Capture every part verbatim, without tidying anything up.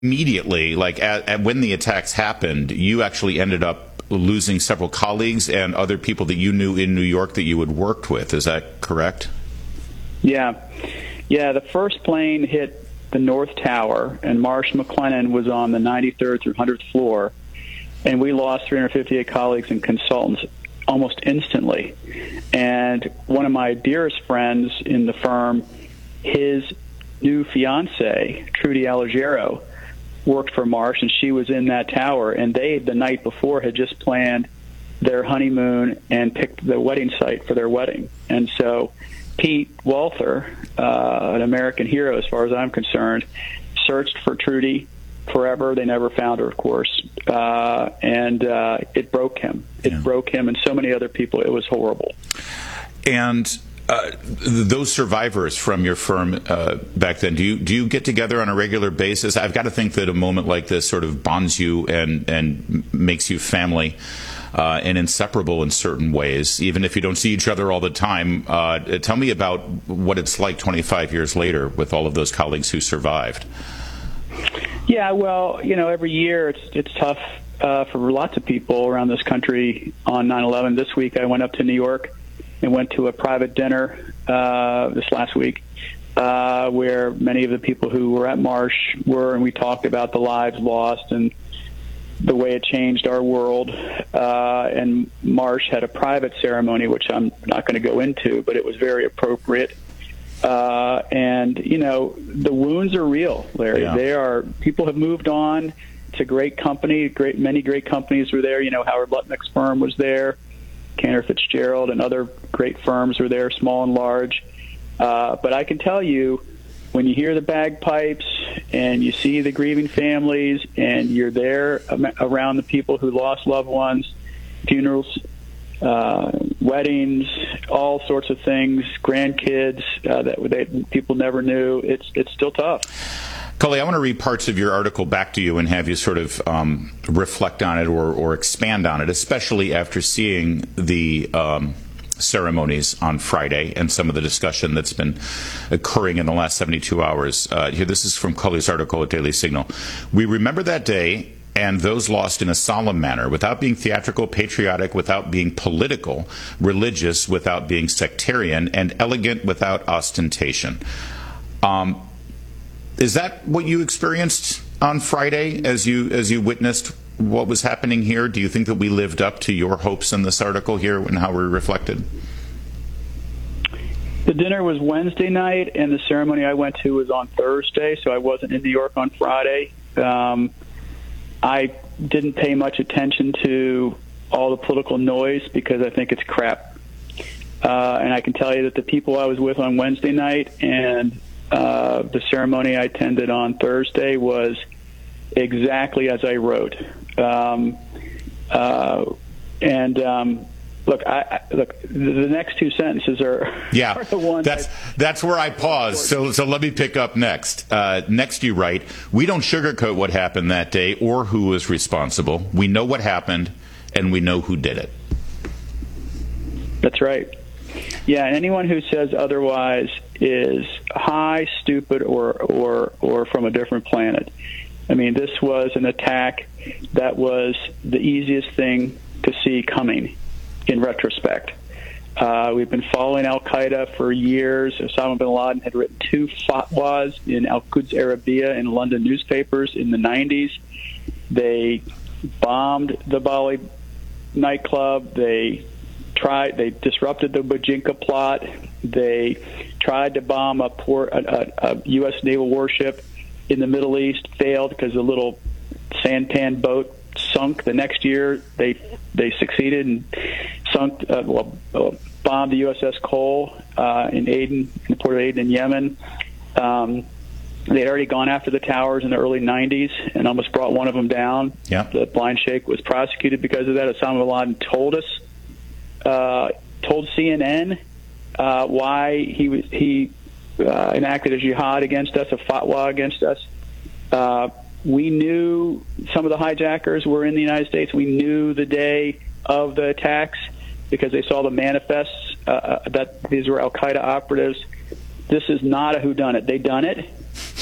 Immediately, like at, at when the attacks happened, you actually ended up losing several colleagues and other people that you knew in New York that you had worked with. Is that correct? Yeah. Yeah, the first plane hit the North Tower, and Marsh McLennan was on the ninety-third through one hundredth floor, and we lost three hundred fifty-eight colleagues and consultants almost instantly. And one of my dearest friends in the firm, his new fiancee, Trudy Allegero, worked for Marsh, and she was in that tower, and they, the night before, had just planned their honeymoon and picked the wedding site for their wedding. And so Pete Walther, uh, an American hero as far as I'm concerned, searched for Trudy forever. They never found her, of course, uh, and uh, it broke him. It yeah. broke him and so many other people. It was horrible. And Uh, those survivors from your firm uh, back then, do you do you get together on a regular basis? I've got to think that a moment like this sort of bonds you and and makes you family uh, and inseparable in certain ways, even if you don't see each other all the time. Uh, tell me about what it's like twenty-five years later with all of those colleagues who survived. Yeah, well, you know, every year it's it's tough uh, for lots of people around this country on nine eleven. This week I went up to New York and went to a private dinner uh, this last week uh, where many of the people who were at Marsh were, and we talked about the lives lost and the way it changed our world. Uh, and Marsh had a private ceremony, which I'm not going to go into, but it was very appropriate. Uh, and, you know, the wounds are real, Larry. Yeah. They are, people have moved on. It's a great company. Great, many great companies were there. You know, Howard Lutnick's firm was there. Cantor Fitzgerald and other great firms were there, small and large. Uh, but I can tell you, when you hear the bagpipes and you see the grieving families and you're there around the people who lost loved ones, funerals, uh, weddings, all sorts of things, grandkids uh, that they, people never knew, it's it's still tough. Cully, I want to read parts of your article back to you and have you sort of um, reflect on it or, or expand on it, especially after seeing the um, ceremonies on Friday and some of the discussion that's been occurring in the last seventy-two hours. Uh, here, this is from Cully's article at Daily Signal. We remember that day and those lost in a solemn manner, without being theatrical, patriotic, without being political, religious, without being sectarian, and elegant without ostentation. Um, Is that what you experienced on Friday as you as you witnessed what was happening here? Do you think that we lived up to your hopes in this article here and how we reflected? The dinner was Wednesday night, and the ceremony I went to was on Thursday, so I wasn't in New York on Friday. Um, I didn't pay much attention to all the political noise because I think it's crap. Uh, and I can tell you that the people I was with on Wednesday night and Uh, the ceremony I attended on Thursday was exactly as I wrote. Um, uh, and um, look, I, I, look, the next two sentences are, yeah, are the ones. That's that's where I pause. So so let me pick up next. Uh, next, you write, "We don't sugarcoat what happened that day or who was responsible. We know what happened, and we know who did it." That's right. Yeah, and anyone who says otherwise is high, stupid, or or or from a different planet. I mean, this was an attack that was the easiest thing to see coming in retrospect. Uh, we've been following Al-Qaeda for years. Osama bin Laden had written two fatwas in Al-Quds Arabiya in London newspapers in the nineties. They bombed the Bali nightclub. They tried. They disrupted the Bojinka plot. They tried to bomb a, port, a, a, a U S naval warship in the Middle East, failed because a little sampan boat sunk. The next year, they they succeeded and sunk, uh, well, uh, bombed the U S S Cole uh, in Aden, in the port of Aden in Yemen. Um, they had already gone after the towers in the early nineties and almost brought one of them down. Yeah. The blind sheikh was prosecuted because of that. Osama bin Laden told us, uh, told C N N uh, why he was he uh, enacted a jihad against us, a fatwa against us. Uh, we knew some of the hijackers were in the United States. We knew the day of the attacks because they saw the manifests uh, that these were Al-Qaeda operatives. This is not a whodunit. They done it. Uh,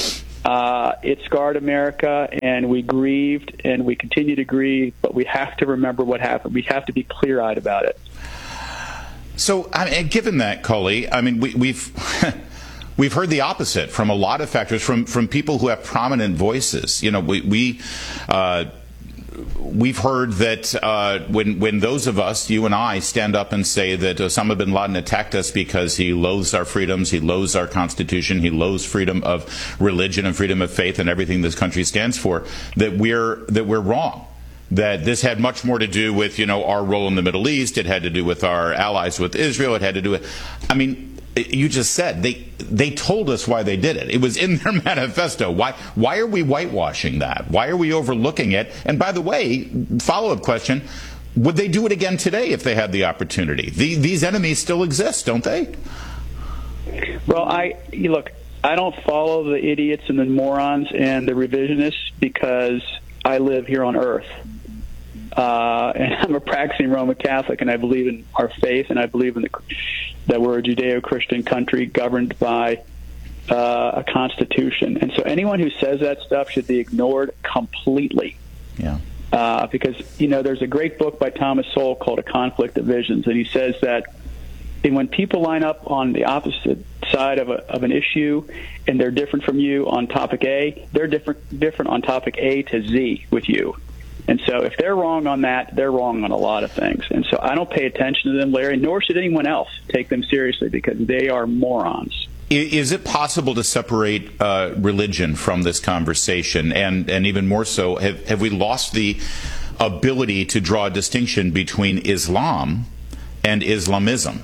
Uh, it scarred America, and we grieved, and we continue to grieve, but we have to remember what happened. We have to be clear-eyed about it. So, I mean, given that, Cully, I mean, we, we've we've heard the opposite from a lot of factors, from from people who have prominent voices. You know, we we uh, we've heard that uh, when when those of us, you and I, stand up and say that Osama bin Laden attacked us because he loathes our freedoms, he loathes our Constitution, he loathes freedom of religion and freedom of faith and everything this country stands for, that we're that we're wrong. That this had much more to do with, you know, our role in the Middle East. It had to do with our allies with Israel. It had to do with, I mean, you just said they they told us why they did it. It was in their manifesto. Why why are we whitewashing that? Why are we overlooking it? And by the way, follow-up question, would they do it again today if they had the opportunity? The, these enemies still exist, don't they? Well, I look, I don't follow the idiots and the morons and the revisionists because I live here on Earth. Uh, and I'm a practicing Roman Catholic, and I believe in our faith, and I believe in the, that we're a Judeo-Christian country governed by uh, a constitution. And so anyone who says that stuff should be ignored completely. Yeah. Uh, because, you know, there's a great book by Thomas Sowell called A Conflict of Visions, and he says that and when people line up on the opposite side of, a, of an issue and they're different from you on topic A, they're different different on topic A to Z with you. And so if they're wrong on that, they're wrong on a lot of things. And so I don't pay attention to them, Larry, nor should anyone else take them seriously because they are morons. Is it possible to separate uh, religion from this conversation? And, and even more so, have, have we lost the ability to draw a distinction between Islam and Islamism?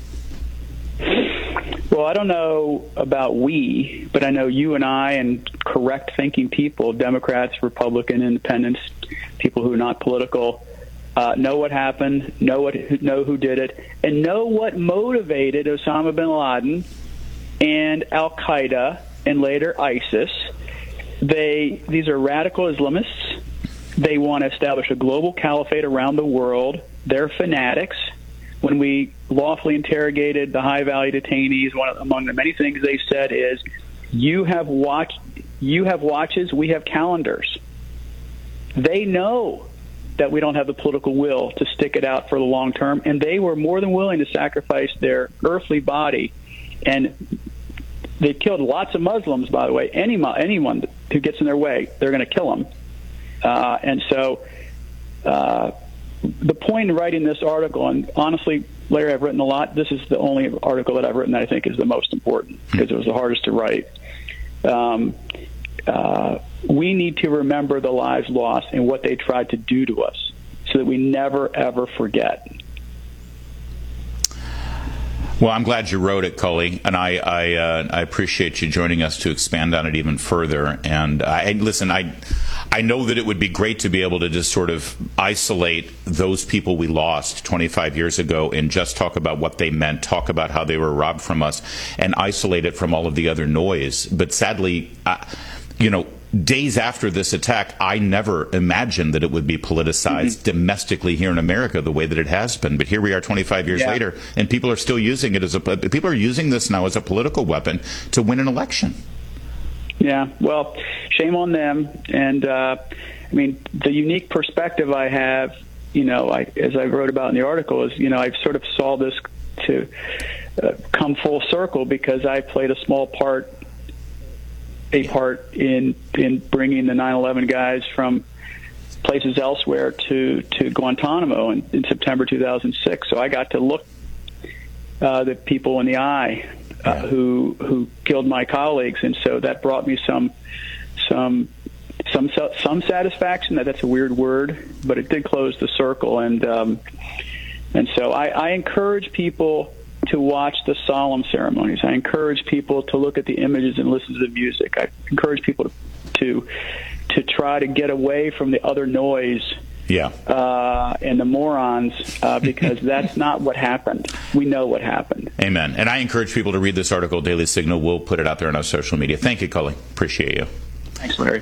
Well, I don't know about we, but I know you and I and correct-thinking people, Democrats, Republican, Independents, people who are not political, uh, know what happened, know what, know who did it, and know what motivated Osama bin Laden and Al-Qaeda and later ISIS. They these are radical Islamists. They want to establish a global caliphate around the world. They're fanatics. When we lawfully interrogated the high-value detainees, one of, among the many things they said is, "You have watch, you have watches, we have calendars." They know that we don't have the political will to stick it out for the long term, and they were more than willing to sacrifice their earthly body. And they've killed lots of Muslims, by the way. Any anyone who gets in their way, they're going to kill them. Uh, and so. Uh, The point in writing this article, and honestly, Larry, I've written a lot. This is the only article that I've written that I think is the most important because it was the hardest to write. Um, uh, we need to remember the lives lost and what they tried to do to us so that we never, ever forget. Well, I'm glad you wrote it, Cully, and I I, uh, I appreciate you joining us to expand on it even further. And I, listen, I I know that it would be great to be able to just sort of isolate those people we lost twenty-five years ago and just talk about what they meant, talk about how they were robbed from us, and isolate it from all of the other noise. But sadly, uh, you know, days after this attack, I never imagined that it would be politicized mm-hmm. domestically here in America the way that it has been. But here we are twenty-five years yeah. later, and people are still using it as a people are using this now as a political weapon to win an election. Yeah, well, shame on them. And uh, I mean, the unique perspective I have, you know, I, as I wrote about in the article, is you know I sort of saw this to uh, come full circle because I played a small part. a part in in bringing the nine eleven guys from places elsewhere to, to Guantanamo in, in September two thousand six. So I got to look uh, the people in the eye uh, yeah. who who killed my colleagues, and so that brought me some some some some satisfaction. That that's a weird word, but it did close the circle, and um, and so I, I encourage people to watch the solemn ceremonies. I encourage people to look at the images and listen to the music. I encourage people to to, to try to get away from the other noise yeah. uh, and the morons uh, because that's not what happened. We know what happened. Amen. And I encourage people to read this article, Daily Signal. We'll put it out there on our social media. Thank you, Cully. Appreciate you. Thanks, Larry.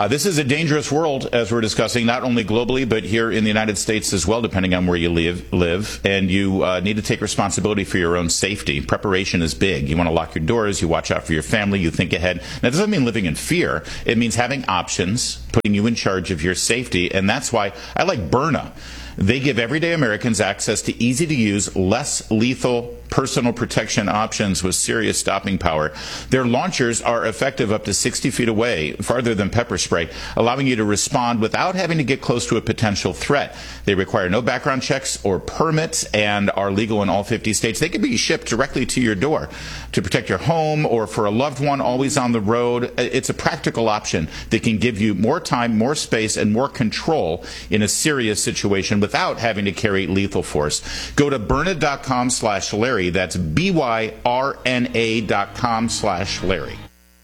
Uh, this is a dangerous world, as we're discussing, not only globally, but here in the United States as well, depending on where you live. live. And you uh, need to take responsibility for your own safety. Preparation is big. You want to lock your doors. You watch out for your family. You think ahead. Now, that doesn't mean living in fear. It means having options, putting you in charge of your safety. And that's why I like Byrna. They give everyday Americans access to easy-to-use, less lethal personal protection options with serious stopping power. Their launchers are effective up to sixty feet away, farther than pepper spray, allowing you to respond without having to get close to a potential threat. They require no background checks or permits and are legal in all fifty states. They can be shipped directly to your door to protect your home or for a loved one always on the road. It's a practical option that can give you more time, more space, and more control in a serious situation without having to carry lethal force. Go to Byrna.com slash Larry. That's B Y R N A dot com slash Larry.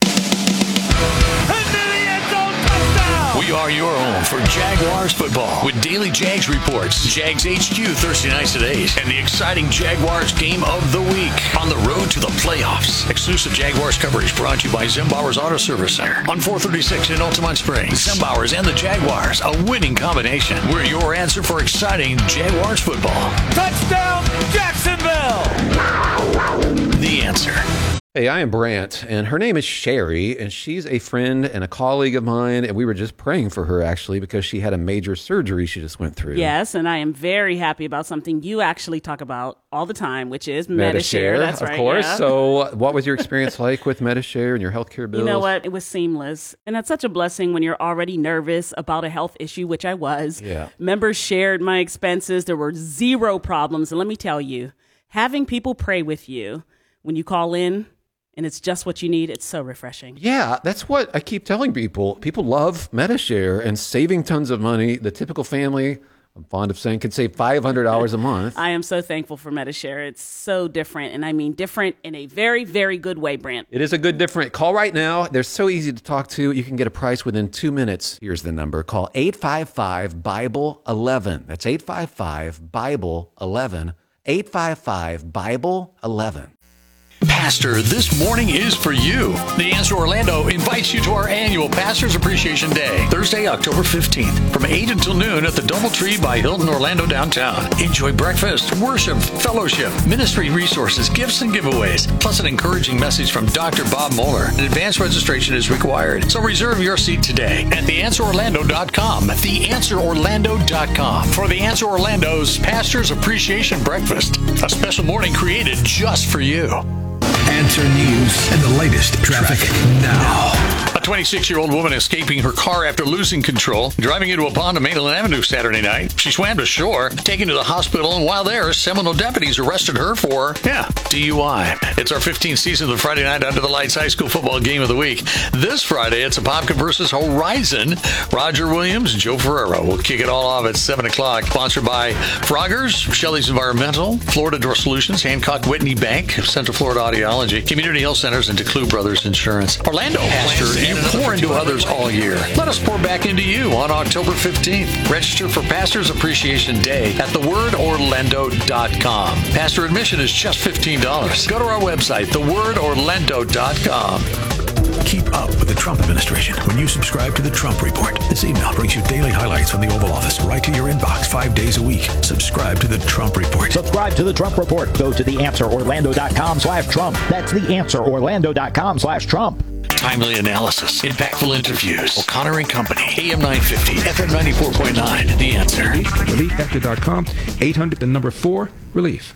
We are your home for Jaguars football with daily Jags reports, Jags H Q Thursday nights at eight, and the exciting Jaguars game of the week on the road to the playoffs. Exclusive Jaguars coverage brought to you by Zembauer's Auto Service Center on four thirty-six in Altamont Springs. Zembauer's and the Jaguars, a winning combination. We're your answer for exciting Jaguars football. Touchdown, Jacksonville! The Answer. Hey, I am Brant, and her name is Sherry, and she's a friend and a colleague of mine, and we were just praying for her, actually, because she had a major surgery she just went through. Yes, and I am very happy about something you actually talk about all the time, which is Medi-Share. Medi-Share, That's of right, course. yeah. So what was your experience like with Medi-Share and your healthcare bills? You know what? It was seamless, and that's such a blessing when you're already nervous about a health issue, which I was. Yeah. Members shared my expenses. There were zero problems, and let me tell you, having people pray with you when you call in, and it's just what you need, it's so refreshing. Yeah, that's what I keep telling people. People love Medi-Share and saving tons of money. The typical family, I'm fond of saying, can save five hundred dollars a month. I am so thankful for Medi-Share. It's so different, and I mean different in a very, very good way, Brant. It is a good different. Call right now. They're so easy to talk to. You can get a price within two minutes. Here's the number. Call eight five five, Bible eleven. That's eight five five, Bible eleven. eight five five, Bible eleven. Pastor, this morning is for you. The Answer Orlando invites you to our annual Pastor's Appreciation Day, Thursday, October fifteenth, from eight until noon at the Doubletree by Hilton Orlando downtown. Enjoy breakfast, worship, fellowship, ministry resources, gifts, and giveaways, plus an encouraging message from Doctor Bob Moeller. An advanced registration is required, so reserve your seat today at the answer orlando dot com. the answer orlando dot com for The Answer Orlando's Pastor's Appreciation Breakfast, a special morning created just for you. Answer News and the latest traffic now. A twenty-six-year-old woman escaping her car after losing control, driving into a pond on Mainland Avenue Saturday night. She swam to shore, taken to the hospital, and while there, Seminole deputies arrested her for, yeah, D U I. It's our fifteenth season of the Friday Night Under the Lights High School Football Game of the Week. This Friday, it's Apopka versus Horizon. Roger Williams, Joe Ferrero will kick it all off at seven o'clock. Sponsored by Froggers, Shelley's Environmental, Florida Door Solutions, Hancock Whitney Bank, Central Florida Audiology, Community Health Centers, and DeClue Brothers Insurance. Orlando, Pastor, you pour into others all year. Let us pour back into you on October fifteenth. Register for Pastor's Appreciation Day at the word orlando dot com. Pastor admission is just fifteen dollars. Go to our website, the word orlando dot com. Keep up with the Trump administration when you subscribe to the Trump Report. This email brings you daily highlights from the Oval Office right to your inbox five days a week. Subscribe to the Trump Report. Subscribe to the Trump Report. Go to the answer orlando dot com slash Trump. That's the answer orlando dot com slash Trump. Timely analysis, impactful interviews. O'Connor and Company, A M nine fifty, F M ninety-four point nine. The Answer. relief factor dot com, eight hundred, the number four, relief.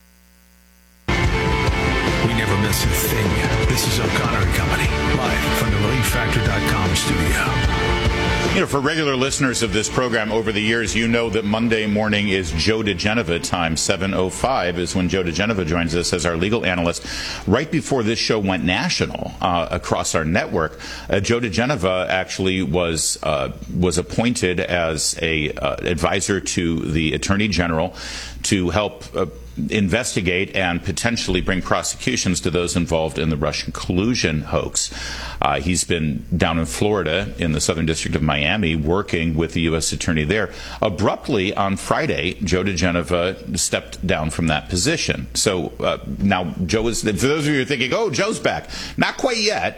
We never miss a thing. This is O'Connor and Company, live from the relief factor dot com studio. You know, for regular listeners of this program over the years, you know that Monday morning is Joe DeGeneva time. seven oh five is when Joe DeGeneva joins us as our legal analyst. Right before this show went national uh, across our network, uh, Joe DeGeneva actually was uh, was appointed as a uh, advisor to the Attorney General to help uh, investigate and potentially bring prosecutions to those involved in the Russian collusion hoax. Uh, he's been down in Florida in the Southern District of Miami working with the U S attorney there. Abruptly on Friday, Joe DeGeneva stepped down from that position. So uh, now Joe is, for those of you who are thinking, oh, Joe's back. Not quite yet.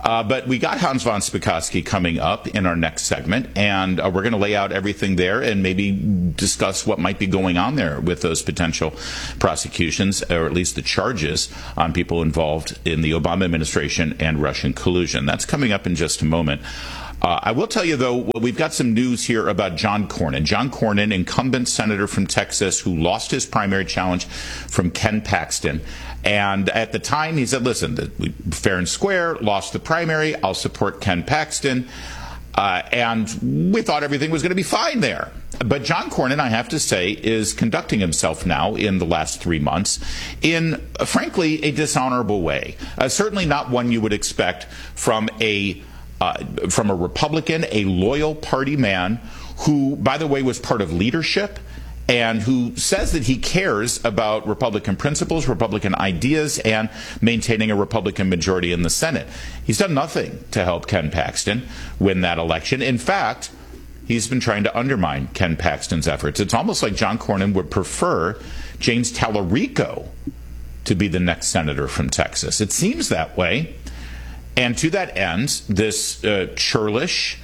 Uh, but we got Hans von Spakovsky coming up in our next segment, and uh, we're going to lay out everything there and maybe discuss what might be going on there with those potential prosecutions, or at least the charges on people involved in the Obama administration and Russian collusion. That's coming up in just a moment. Uh, I will tell you, though, we've got some news here about John Cornyn. John Cornyn, incumbent senator from Texas, who lost his primary challenge from Ken Paxton. And at the time, he said, listen, fair and square, lost the primary, I'll support Ken Paxton. Uh, and we thought everything was going to be fine there. But John Cornyn, I have to say, is conducting himself now in the last three months in, uh, frankly, a dishonorable way. Uh, certainly not one you would expect from a Uh, from a Republican, a loyal party man who, by the way, was part of leadership and who says that he cares about Republican principles, Republican ideas, and maintaining a Republican majority in the Senate. He's done nothing to help Ken Paxton win that election. In fact, he's been trying to undermine Ken Paxton's efforts. It's almost like John Cornyn would prefer James Tallarico to be the next senator from Texas. It seems that way. And to that end, this uh, churlish,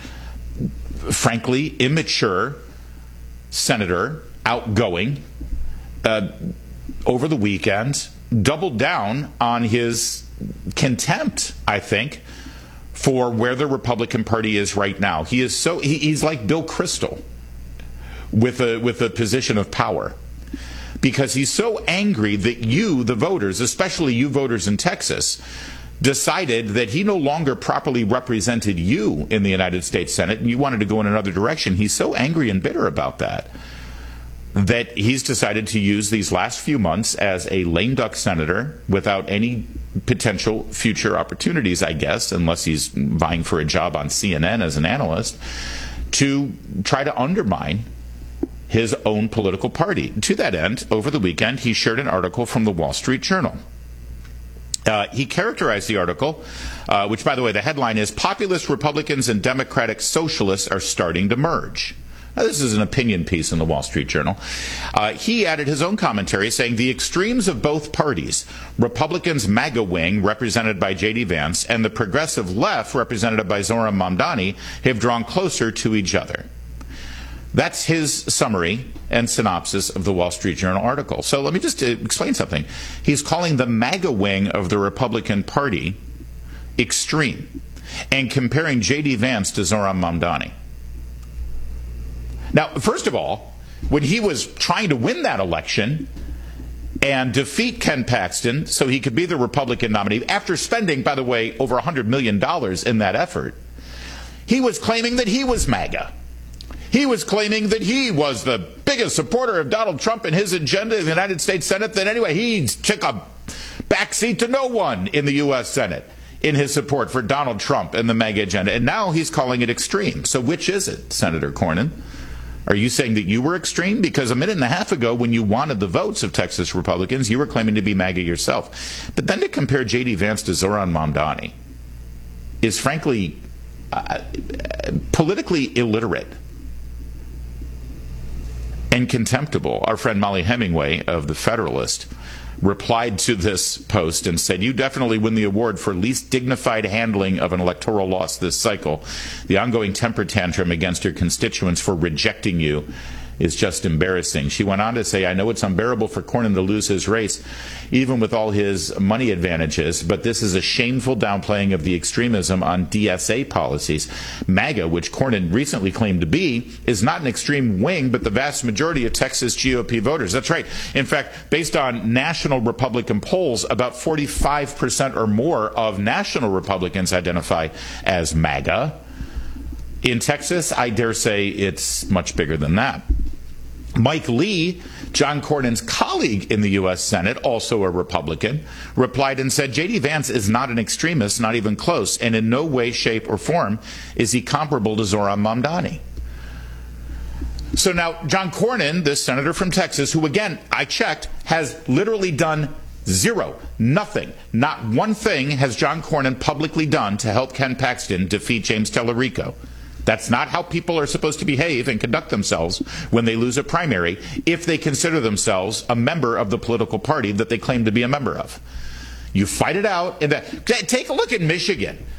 frankly immature senator, outgoing, uh, over the weekend, doubled down on his contempt, I think, for where the Republican Party is right now. He is so he, he's like Bill Kristol with a with a position of power, because he's so angry that you, the voters, especially you voters in Texas, decided that he no longer properly represented you in the United States Senate and you wanted to go in another direction. He's so angry and bitter about that that he's decided to use these last few months as a lame duck senator without any potential future opportunities, I guess, unless he's vying for a job on C N N as an analyst, to try to undermine his own political party. To that end, over the weekend, he shared an article from the Wall Street Journal. Uh, he characterized the article, uh, which, by the way, the headline is, Populist Republicans and Democratic Socialists are starting to merge. Now, this is an opinion piece in the Wall Street Journal. Uh, he added his own commentary saying the extremes of both parties, Republicans' MAGA wing, represented by J D Vance, and the progressive left, represented by Zohran Mamdani, have drawn closer to each other. That's his summary and synopsis of the Wall Street Journal article. So let me just uh, explain something. He's calling the MAGA wing of the Republican Party extreme and comparing J D Vance to Zohran Mamdani. Now, first of all, when he was trying to win that election and defeat Ken Paxton so he could be the Republican nominee, after spending, by the way, over one hundred million dollars in that effort, he was claiming that he was MAGA. He was claiming that he was the biggest supporter of Donald Trump and his agenda in the United States Senate. That anyway, he took a backseat to no one in the U S Senate in his support for Donald Trump and the MAGA agenda. And now he's calling it extreme. So which is it, Senator Cornyn? Are you saying that you were extreme? Because a minute and a half ago, when you wanted the votes of Texas Republicans, you were claiming to be MAGA yourself. But then to compare J D Vance to Zohran Mamdani is frankly uh, politically illiterate and contemptible. Our friend Molly Hemingway of The Federalist replied to this post and said, you definitely win the award for least dignified handling of an electoral loss this cycle. The ongoing temper tantrum against your constituents for rejecting you is just embarrassing. She went on to say, I know it's unbearable for Cornyn to lose his race, even with all his money advantages, but this is a shameful downplaying of the extremism on D S A policies. MAGA, which Cornyn recently claimed to be, is not an extreme wing, but the vast majority of Texas G O P voters. That's right. In fact, based on national Republican polls, about forty-five percent or more of national Republicans identify as MAGA. In Texas, I dare say it's much bigger than that. Mike Lee, John Cornyn's colleague in the U S Senate, also a Republican, replied and said, J D Vance is not an extremist, not even close, and in no way, shape, or form is he comparable to Zohran Mamdani. So now, John Cornyn, this senator from Texas, who again, I checked, has literally done zero, nothing, not one thing has John Cornyn publicly done to help Ken Paxton defeat James Tallarico. That's not how people are supposed to behave and conduct themselves when they lose a primary, if they consider themselves a member of the political party that they claim to be a member of. You fight it out. And that, take a look at Michigan.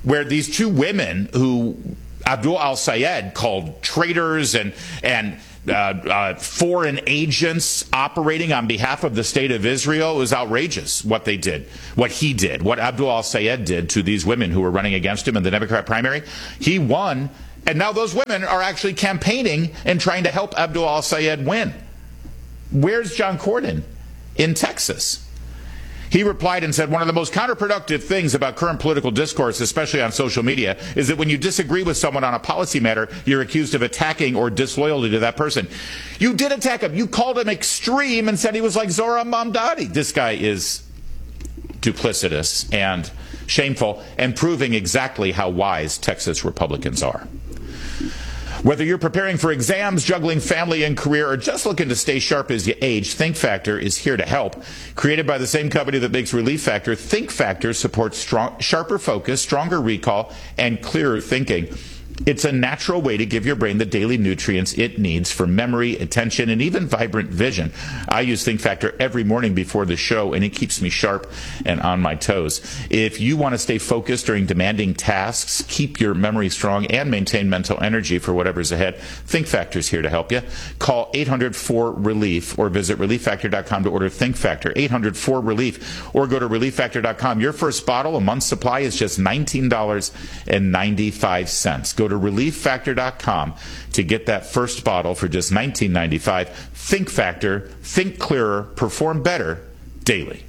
where these two women who Abdul al-Sayed called traitors and and uh, uh, foreign agents operating on behalf of the state of Israel, it was outrageous what they did, what he did, what Abdul al-Sayed did to these women who were running against him in the Democrat primary. He won, and now those women are actually campaigning and trying to help Abdul al-Sayed win. Where's John Cornyn in Texas? He replied and said, one of the most counterproductive things about current political discourse, especially on social media, is that when you disagree with someone on a policy matter, you're accused of attacking or disloyalty to that person. You did attack him. You called him extreme and said he was like Zohran Mamdani. This guy is duplicitous and shameful and proving exactly how wise Texas Republicans are. Whether you're preparing for exams, juggling family and career, or just looking to stay sharp as you age, Think Factor is here to help. Created by the same company that makes Relief Factor, Think Factor supports strong, sharper focus, stronger recall, and clearer thinking. It's a natural way to give your brain the daily nutrients it needs for memory, attention, and even vibrant vision. I use Think Factor every morning before the show, and it keeps me sharp and on my toes. If you want to stay focused during demanding tasks, keep your memory strong, and maintain mental energy for whatever's ahead, Think Factor is here to help you. Call eight hundred four relief or visit relief factor dot com to order Think Factor, eight hundred four relief, or go to relief factor dot com. Your first bottle, a month's supply, is just nineteen dollars and ninety-five cents. Go to relief factor dot com to get that first bottle for just nineteen ninety-five. Think Factor, think clearer, perform better daily.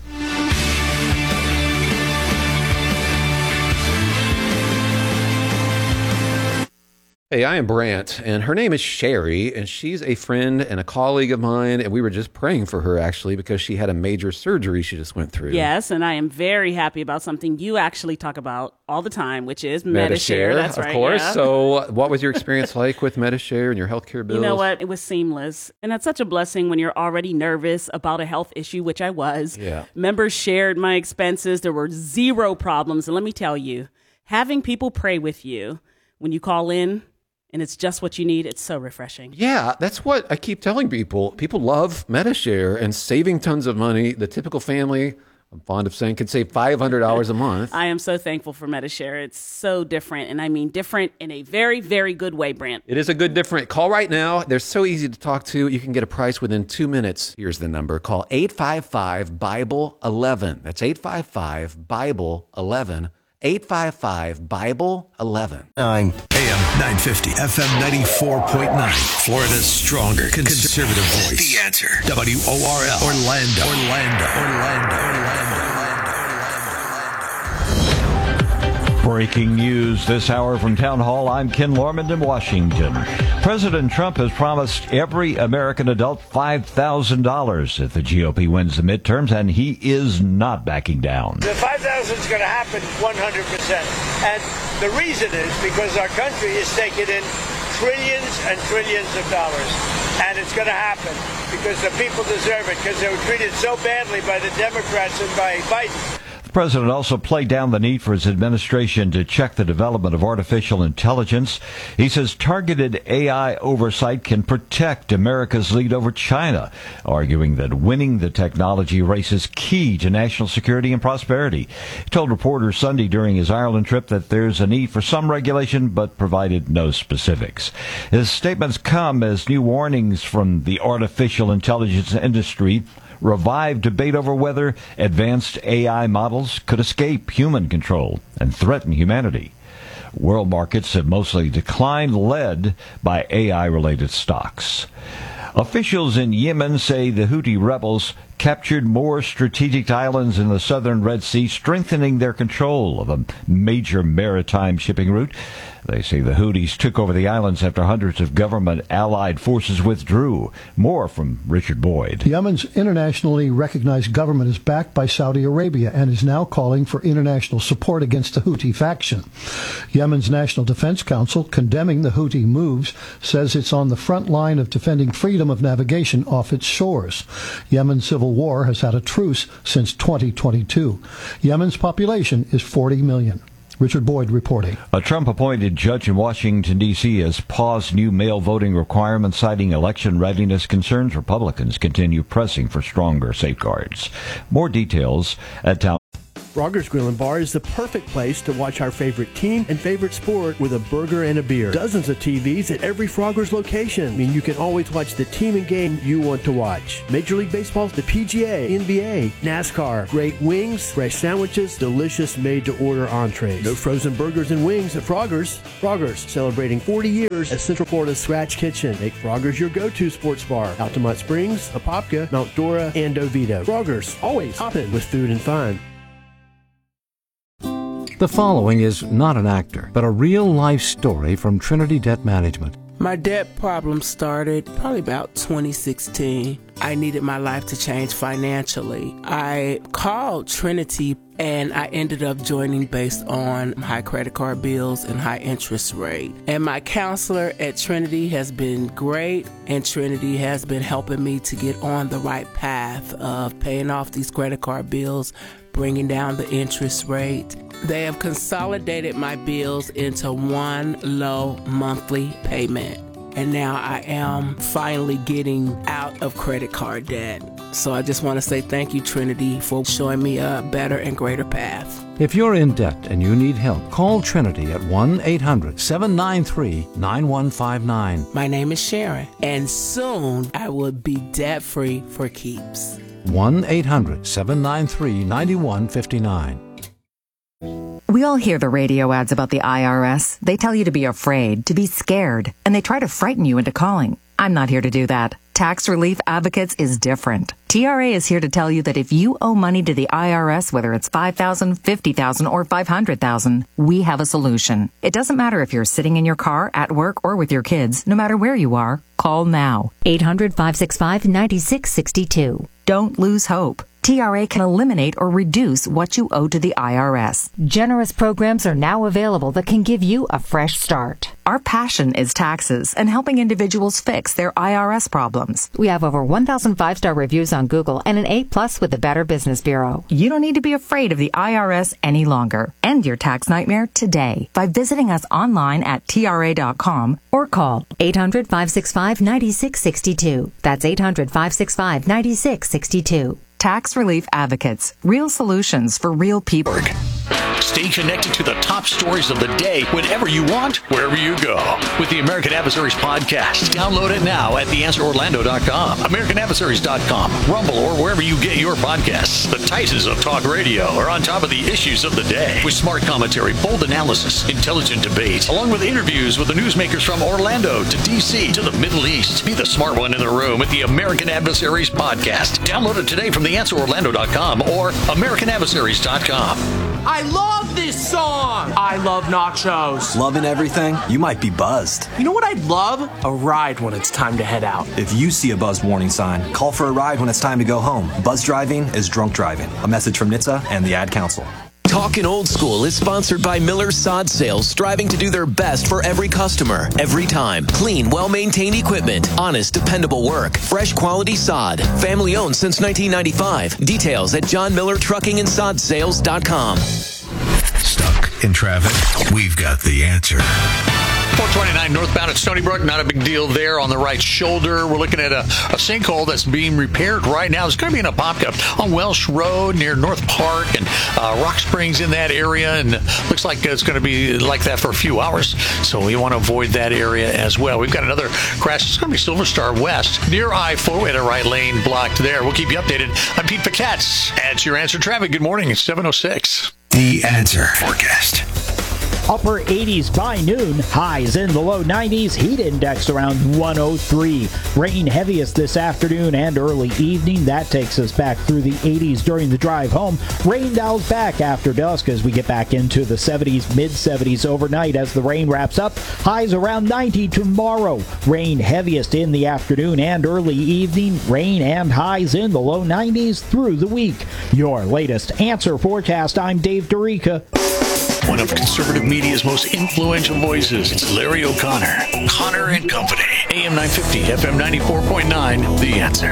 Hey, I am Brant, and her name is Sherry, and she's a friend and a colleague of mine, and we were just praying for her, actually, because she had a major surgery she just went through. Yes, and I am very happy about something you actually talk about all the time, which is Medi-Share. Medi-Share, That's of right, course. yeah. So what was your experience like with Medi-Share and your healthcare bills? You know what? It was seamless. And that's such a blessing when you're already nervous about a health issue, which I was. Yeah. Members shared my expenses. There were zero problems. And let me tell you, having people pray with you when you call in, and it's just what you need, it's so refreshing. Yeah, that's what I keep telling people. People love Medi-Share and saving tons of money. The typical family, I'm fond of saying, could save five hundred dollars a month. I am so thankful for Medi-Share. It's so different, and I mean different in a very, very good way, Brant. It is a good different. Call right now. They're so easy to talk to. You can get a price within two minutes. Here's the number. Call eight five five, Bible eleven. That's eight five five, Bible eleven. eight five five, Bible eleven. Nine. A M nine fifty, F M ninety-four point nine. Florida's stronger conservative voice. The Answer. W O R L. Orlando. Orlando. Orlando. Orlando. Breaking news this hour from Town Hall. I'm Ken Lorman in Washington. President Trump has promised every American adult five thousand dollars if the G O P wins the midterms, and he is not backing down. The five thousand dollars is going to happen one hundred percent. And the reason is because our country is taking in trillions and trillions of dollars. And it's going to happen because the people deserve it, because they were treated so badly by the Democrats and by Biden. The president also played down the need for his administration to check the development of artificial intelligence. He says targeted A I oversight can protect America's lead over China, arguing that winning the technology race is key to national security and prosperity. He told reporters Sunday during his Ireland trip that there's a need for some regulation, but provided no specifics. His statements come as new warnings from the artificial intelligence industry revive debate over whether advanced A I models could escape human control and threaten humanity. World markets have mostly declined, led by A I-related stocks. Officials in Yemen say the Houthi rebels captured more strategic islands in the southern Red Sea, strengthening their control of a major maritime shipping route. They say the Houthis took over the islands after hundreds of government-allied forces withdrew. More from Richard Boyd. Yemen's internationally recognized government is backed by Saudi Arabia and is now calling for international support against the Houthi faction. Yemen's National Defense Council, condemning the Houthi moves, says it's on the front line of defending freedom of navigation off its shores. Yemen's civil war has had a truce since twenty twenty-two. Yemen's population is forty million. Richard Boyd reporting. A Trump-appointed judge in Washington, D C has paused new mail voting requirements, citing election readiness concerns. Republicans continue pressing for stronger safeguards. More details at Town. Frogger's Grill and Bar is the perfect place to watch our favorite team and favorite sport with a burger and a beer. Dozens of T Vs at every Frogger's location. I mean, you can always watch the team and game you want to watch. Major League Baseball, the P G A, N B A, NASCAR, great wings, fresh sandwiches, delicious made-to-order entrees. No frozen burgers and wings at Frogger's. Frogger's, celebrating forty years as Central Florida's Scratch Kitchen. Make Frogger's your go-to sports bar. Altamont Springs, Apopka, Mount Dora, and Oviedo. Frogger's, always hopping with food and fun. The following is not an actor, but a real-life story from Trinity Debt Management. My debt problem started probably about twenty sixteen. I needed my life to change financially. I called Trinity and I ended up joining based on high credit card bills and high interest rate. And my counselor at Trinity has been great, and Trinity has been helping me to get on the right path of paying off these credit card bills, bringing down the interest rate. They have consolidated my bills into one low monthly payment. And now I am finally getting out of credit card debt. So I just want to say thank you, Trinity, for showing me a better and greater path. If you're in debt and you need help, call Trinity at one eight hundred seven nine three nine one five nine. My name is Sharon, and soon I will be debt-free for keeps. one eight hundred seven nine three nine one five nine. We all hear the radio ads about the I R S. They tell you to be afraid, to be scared, and they try to frighten you into calling. I'm not here to do that. Tax Relief Advocates is different. T R A is here to tell you that if you owe money to the I R S, whether it's five thousand dollars, fifty thousand dollars, or five hundred thousand dollars, we have a solution. It doesn't matter if you're sitting in your car, at work, or with your kids. No matter where you are, call now. eight hundred five six five nine six six two. Don't lose hope. T R A can eliminate or reduce what you owe to the I R S. Generous programs are now available that can give you a fresh start. Our passion is taxes and helping individuals fix their I R S problems. We have over one thousand five-star reviews on Google and an A plus with the Better Business Bureau. You don't need to be afraid of the I R S any longer. End your tax nightmare today by visiting us online at T R A dot com or call eight hundred five six five nine six six two. That's eight hundred five six five nine six six two. Tax Relief Advocates. Real solutions for real people. Stay connected to the top stories of the day whenever you want, wherever you go. With the American Adversaries podcast. Download it now at the answer orlando dot com, american adversaries dot com, Rumble, or wherever you get your podcasts. The Titans of talk radio are on top of the issues of the day with smart commentary, bold analysis, intelligent debate, along with interviews with the newsmakers from Orlando to D C to the Middle East. Be the smart one in the room with the American Adversaries podcast. Download it today from the answer orlando dot com or american adversaries dot com. I love this song! I love nachos. Loving everything? You might be buzzed. You know what I'd love? A ride when it's time to head out. If you see a buzzed warning sign, call for a ride when it's time to go home. Buzz driving is drunk driving. A message from N H T S A and the Ad Council. Talkin' Old School is sponsored by Miller Sod Sales, striving to do their best for every customer, every time. Clean, well-maintained equipment, honest, dependable work, fresh quality sod. Family owned since nineteen ninety-five. Details at john miller trucking and sod sales dot com. Stuck in traffic? We've got the answer. four twenty-nine northbound at Stony Brook, not a big deal there on the right shoulder. We're looking at a, a sinkhole that's being repaired right now. It's going to be in Apopka on Welsh Road near North Park and uh, Rock Springs in that area, and looks like it's going to be like that for a few hours, so we want to avoid that area as well. We've got another crash. It's going to be Silver Star West near I four in a right lane blocked there. We'll keep you updated. I'm Pete Picatz. That's your answer traffic. Good morning. It's seven oh six. The Answer Forecast. Upper eighties by noon, highs in the low nineties, heat index around one oh three. Rain heaviest this afternoon and early evening. That takes us back through the eighties during the drive home. Rain dials back after dusk as we get back into the seventies, mid seventies overnight as the rain wraps up. Highs around ninety tomorrow. Rain heaviest in the afternoon and early evening. Rain and highs in the low nineties through the week. Your latest Answer Forecast. I'm Dave Dorica. One of conservative media's most influential voices. It's Larry O'Connor. Connor and Company. A M nine fifty, F M ninety-four point nine, The Answer.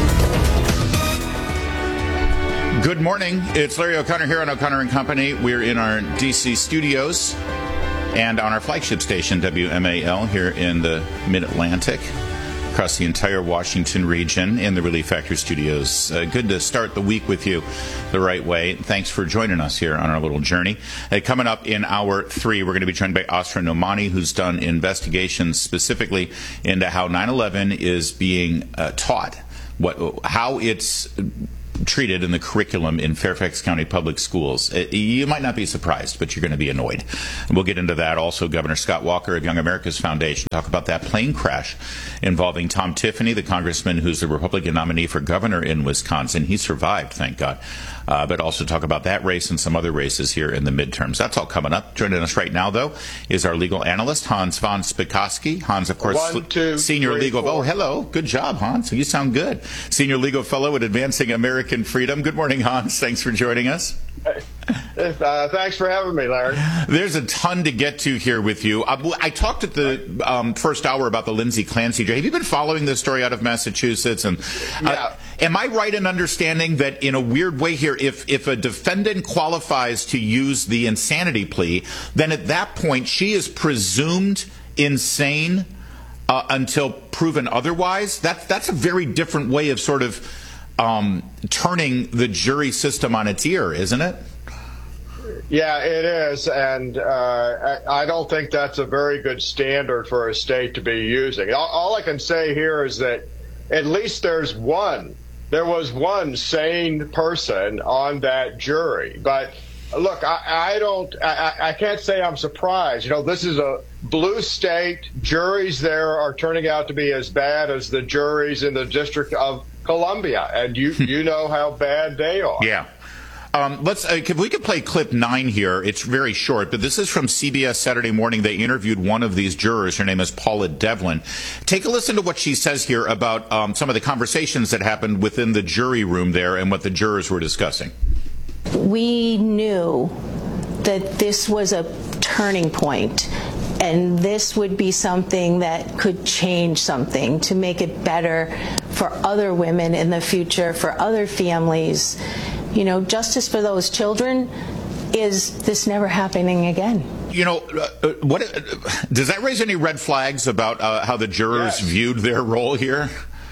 Good morning. It's Larry O'Connor here on O'Connor and Company. We're in our D C studios and on our flagship station, W M A L, here in the Mid-Atlantic. across the entire Washington region in the Relief Factor studios. Uh, good to start the week with you the right way. Thanks for joining us here on our little journey. Uh, coming up in hour three, we're going to be joined by Asra Nomani, who's done investigations specifically into how nine eleven is being uh, taught, what, how it's treated in the curriculum in Fairfax County Public Schools. You might not be surprised, but you're going to be annoyed. And we'll get into that. Also, Governor Scott Walker of Young America's Foundation talk about that plane crash involving Tom Tiffany, the congressman who's the Republican nominee for governor in Wisconsin. He survived, thank God. Uh, but also talk about that race and some other races here in the midterms. That's all coming up. Joining us right now, though, is our legal analyst, Hans von Spakovsky. Hans, of course, One, two, senior three, legal. four. Oh, hello. Good job, Hans. You sound good. Senior legal fellow at Advancing American Freedom. Good morning, Hans. Thanks for joining us. Uh, thanks for having me, Larry. There's a ton to get to here with you. I, I talked at the um, first hour about the Lindsay Clancy. Have you been following this story out of Massachusetts? And uh, yeah. Am I right in understanding that in a weird way here, if, if a defendant qualifies to use the insanity plea, then at that point she is presumed insane uh, until proven otherwise? That, that's a very different way of sort of um, turning the jury system on its ear, isn't it? Yeah, it is, and uh, I don't think that's a very good standard for a state to be using. All, all I can say here is that at least there's one. There was one sane person on that jury. But look, I, I don't, I, I can't say I'm surprised. You know, this is a blue state. Juries there are turning out to be as bad as the juries in the District of Columbia, and you you know how bad they are. Yeah. Um, let's. Uh, if we could play clip nine here. It's very short, but this is from C B S Saturday Morning. They interviewed one of these jurors. Her name is Paula Devlin. Take a listen to what she says here about um, some of the conversations that happened within the jury room there and what the jurors were discussing. We knew that this was a turning point, and this would be something that could change something to make it better for other women in the future, for other families. You know, justice for those children is this never happening again. You know, uh, what uh, does that raise any red flags about uh, how the jurors Yes. viewed their role here?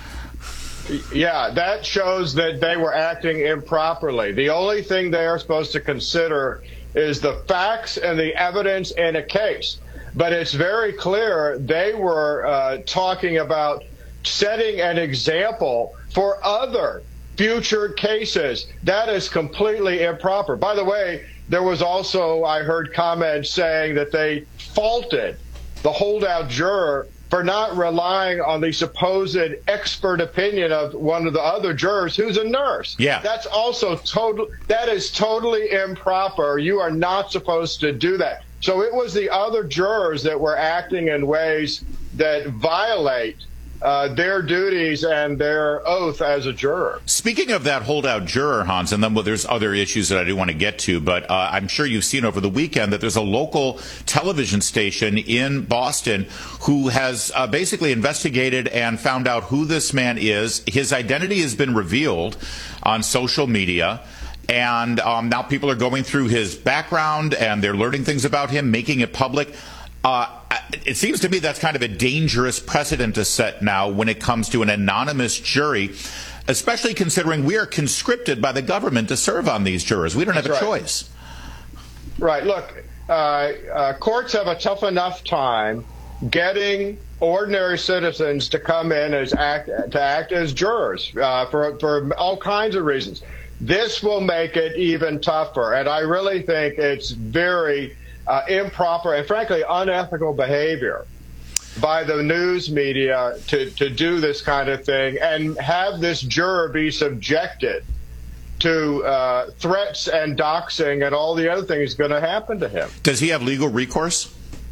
Yeah, that shows that they were acting improperly. The only thing they are supposed to consider is the facts and the evidence in a case. But it's very clear they were uh, talking about setting an example for other future cases. That is completely improper. By the way, there was also, I heard comments saying that they faulted the holdout juror for not relying on the supposed expert opinion of one of the other jurors who's a nurse. Yeah. That's also total, that is totally improper. You are not supposed to do that. So it was the other jurors that were acting in ways that violate Uh, their duties and their oath as a juror. Speaking of that holdout juror, Hans, and then well, there's other issues that I do want to get to, but uh, I'm sure you've seen over the weekend that there's a local television station in Boston who has uh, basically investigated and found out who this man is. His identity has been revealed on social media. And um, now people are going through his background and they're learning things about him, making it public. Uh, it seems to me that's kind of a dangerous precedent to set now when it comes to an anonymous jury, especially considering we are conscripted by the government to serve on these jurors. We don't have That's a right. choice. Right. Look, uh, uh, courts have a tough enough time getting ordinary citizens to come in as act to act as jurors uh, for for all kinds of reasons. This will make it even tougher, and I really think it's very Uh, improper and frankly unethical behavior by the news media to, to do this kind of thing and have this juror be subjected to uh, threats and doxing and all the other things going to happen to him. Does he have legal recourse?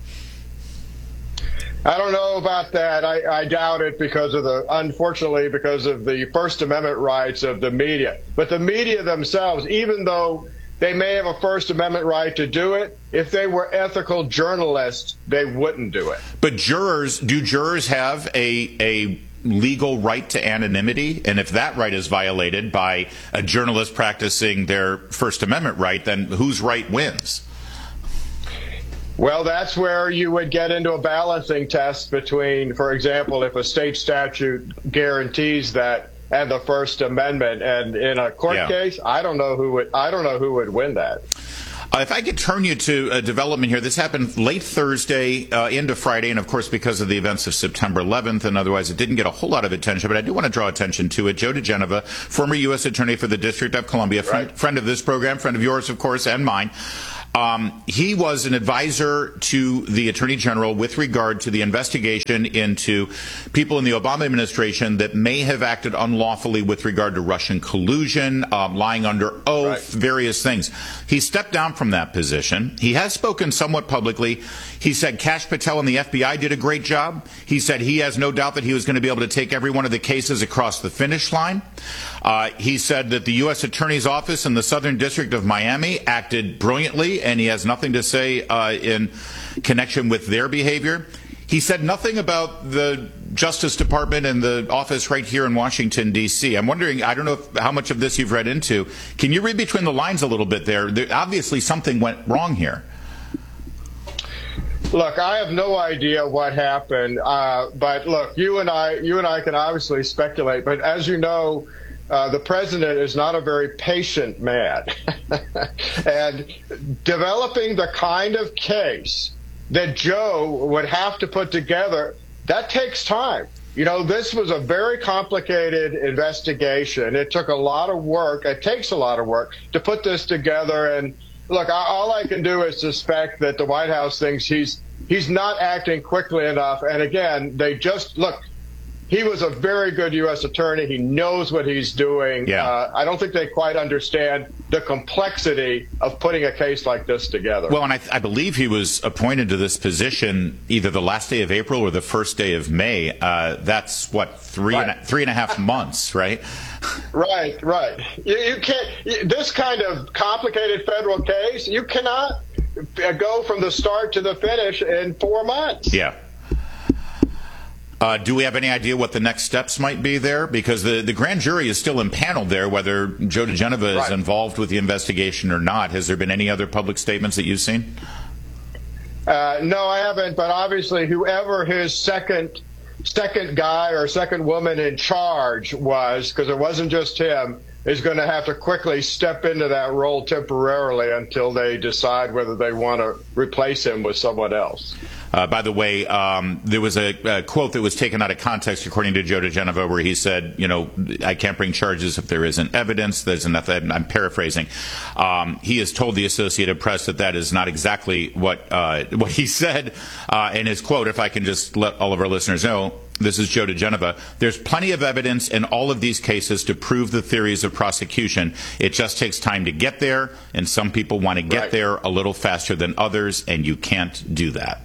I don't know about that. I, I doubt it because of the, unfortunately, because of the First Amendment rights of the media. But the media themselves, even though they may have a First Amendment right to do it, if they were ethical journalists, they wouldn't do it. But jurors, do jurors have a a legal right to anonymity? And if that right is violated by a journalist practicing their First Amendment right, then whose right wins? Well, that's where you would get into a balancing test between, for example, if a state statute guarantees that and the First Amendment, and in a court Yeah. case, I don't know who would I don't know who would win that. Uh, if I could turn you to a development here, this happened late Thursday uh, into Friday, and of course because of the events of September eleventh, and otherwise it didn't get a whole lot of attention, but I do want to draw attention to it. Joe DeGenova, former U S Attorney for the District of Columbia, friend, Right. friend of this program, friend of yours, of course, and mine. Um, he was an advisor to the Attorney General with regard to the investigation into people in the Obama administration that may have acted unlawfully with regard to Russian collusion, um, lying under oath, right. various things. He stepped down from that position. He has spoken somewhat publicly. He said Kash Patel and the F B I did a great job. He said he has no doubt that he was going to be able to take every one of the cases across the finish line. Uh, he said that the U S Attorney's Office in the Southern District of Miami acted brilliantly, and he has nothing to say uh, in connection with their behavior. He said nothing about the Justice Department and the office right here in Washington, D C I'm wondering, I don't know if, how much of this you've read into. Can you read between the lines a little bit there? there obviously, something went wrong here. Look, I have no idea what happened, uh, but look, you and I, you and I can obviously speculate. But as you know, uh, the president is not a very patient man, and developing the kind of case that Joe would have to put together, that takes time. You know, this was a very complicated investigation. It took a lot of work. It takes a lot of work to put this together. And look, all I can do is suspect that the White House thinks he's he's not acting quickly enough. And again, they just look. He was a very good U S attorney. He knows what he's doing. Yeah. Uh, I don't think they quite understand the complexity of putting a case like this together. Well, and I, I believe he was appointed to this position either the last day of April or the first day of May. Uh, that's what three right. and a, three and a half months, right? Right, right. You, you can't. You, this kind of complicated federal case, you cannot go from the start to the finish in four months. Yeah. Uh, do we have any idea what the next steps might be there? Because the, the grand jury is still impaneled there, whether Joe DeGenova right. is involved with the investigation or not. Has there been any other public statements that you've seen? Uh, no, I haven't. But obviously, whoever his second second guy or second woman in charge was, because it wasn't just him, is going to have to quickly step into that role temporarily until they decide whether they want to replace him with someone else. Uh, by the way, um, there was a, a quote that was taken out of context, according to Joe DeGenova, where he said, you know, I can't bring charges if there isn't evidence. There's enough. I'm paraphrasing. Um, he has told the Associated Press that that is not exactly what uh, what he said uh, in his quote. If I can just let all of our listeners know, this is Joe DeGenova. There's plenty of evidence in all of these cases to prove the theories of prosecution. It just takes time to get there, and some people want to get right. there a little faster than others, and you can't do that.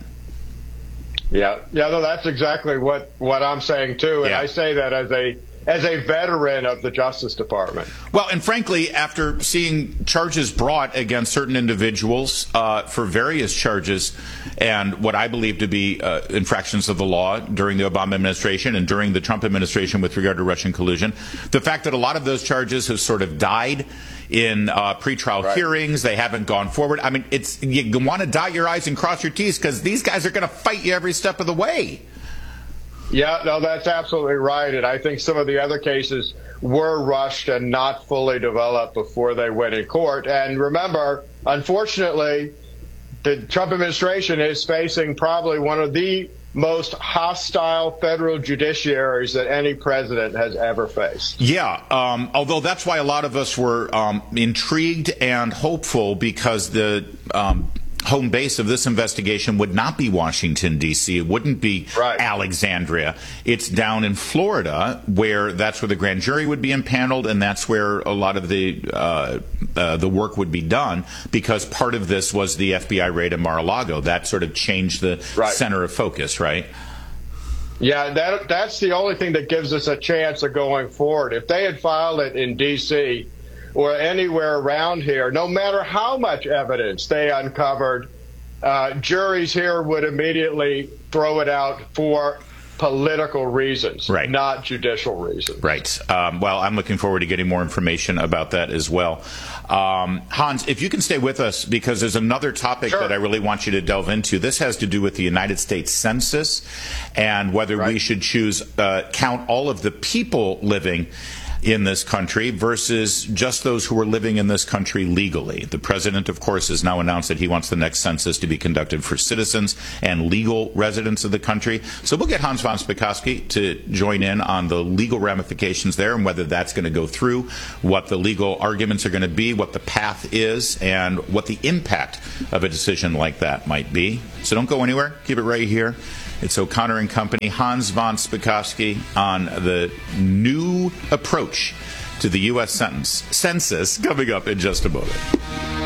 Yeah, yeah, no, that's exactly what, what I'm saying too, and yeah. I say that as a as a veteran of the Justice Department. Well, and frankly, after seeing charges brought against certain individuals uh, for various charges and what I believe to be uh, infractions of the law during the Obama administration and during the Trump administration with regard to Russian collusion, the fact that a lot of those charges have sort of died in uh, pretrial right. hearings, they haven't gone forward. I mean, it's you want to dot your I's and cross your T's because these guys are going to fight you every step of the way. Yeah, no, that's absolutely right. And I think some of the other cases were rushed and not fully developed before they went in court. And remember, unfortunately, the Trump administration is facing probably one of the most hostile federal judiciaries that any president has ever faced. Yeah, um, although that's why a lot of us were um, intrigued and hopeful because the um, home base of this investigation would not be Washington, D C It wouldn't be right. Alexandria. It's down in Florida, where that's where the grand jury would be impaneled, and that's where a lot of the uh, uh, the work would be done, because part of this was the F B I raid in Mar-a-Lago. That sort of changed the right. center of focus, right? Yeah, that that's the only thing that gives us a chance of going forward. If they had filed it in D C or anywhere around here, no matter how much evidence they uncovered, uh, juries here would immediately throw it out for political reasons, right. not judicial reasons. Right. Um, well, I'm looking forward to getting more information about that as well. Um, Hans, if you can stay with us, because there's another topic Sure. that I really want you to delve into. This has to do with the United States Census and whether Right. we should choose uh, count all of the people living in this country versus just those who are living in this country legally. The president, of course, has now announced that he wants the next census to be conducted for citizens and legal residents of the country. So we'll get Hans von Spakovsky to join in on the legal ramifications there and whether that's going to go through, what the legal arguments are going to be, what the path is, and what the impact of a decision like that might be. So don't go anywhere. Keep it right here. It's O'Connor and Company, Hans von Spakovsky on the new approach to the U S sentence, census coming up in just a moment.